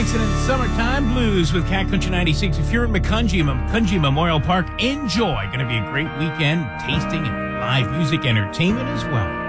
Jackson and Summertime Blues with Cat Country 96. If you're in McCungie Memorial Park, enjoy. Going to be a great weekend, tasting and live music entertainment as well.